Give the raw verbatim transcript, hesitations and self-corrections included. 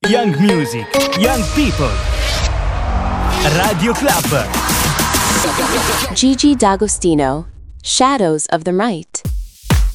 Young music, young people. Radio Club. Gigi D'Agostino, Shadows of the Night.